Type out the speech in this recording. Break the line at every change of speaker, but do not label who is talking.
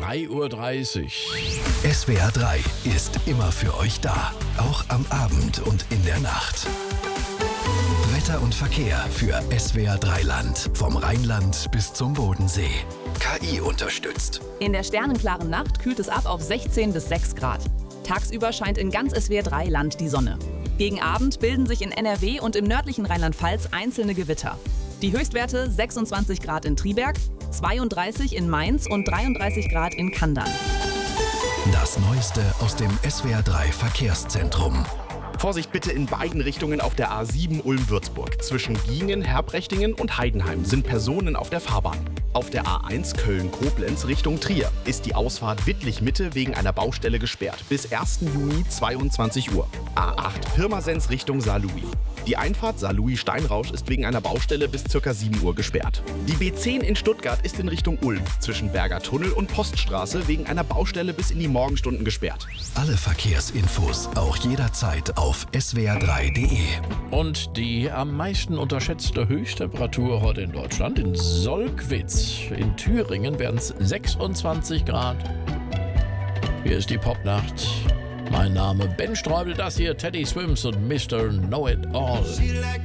3:30 Uhr.
SWR 3 ist immer für euch da, auch am Abend und in der Nacht. Wetter und Verkehr für SWR 3 Land, vom Rheinland bis zum Bodensee. KI unterstützt.
In der sternenklaren Nacht kühlt es ab auf 16 bis 6 Grad. Tagsüber scheint in ganz SWR 3 Land die Sonne. Gegen Abend bilden sich in NRW und im nördlichen Rheinland-Pfalz einzelne Gewitter. Die Höchstwerte 26 Grad in Triberg, 32 in Mainz und 33 Grad in Kandern.
Das Neueste aus dem SWR 3 Verkehrszentrum.
Vorsicht bitte in beiden Richtungen auf der A7 Ulm-Würzburg. Zwischen Giengen, Herbrechtingen und Heidenheim sind Personen auf der Fahrbahn. Auf der A1 Köln-Koblenz Richtung Trier ist die Ausfahrt Wittlich-Mitte wegen einer Baustelle gesperrt. Bis 1. Juni 22 Uhr. A8 Pirmasens Richtung Saarlouis. Die Einfahrt Saarlouis-Steinrausch ist wegen einer Baustelle bis ca. 7 Uhr gesperrt. Die B10 in Stuttgart ist in Richtung Ulm zwischen Berger Tunnel und Poststraße wegen einer Baustelle bis in die Morgenstunden gesperrt.
Alle Verkehrsinfos auch jederzeit auf swr3.de.
Und die am meisten unterschätzte Höchsttemperatur heute in Deutschland, in Solkwitz. In Thüringen werden es 26 Grad. Hier ist die Popnacht. Mein Name Ben Streubel, das hier Teddy Swims und Mr. Know It All.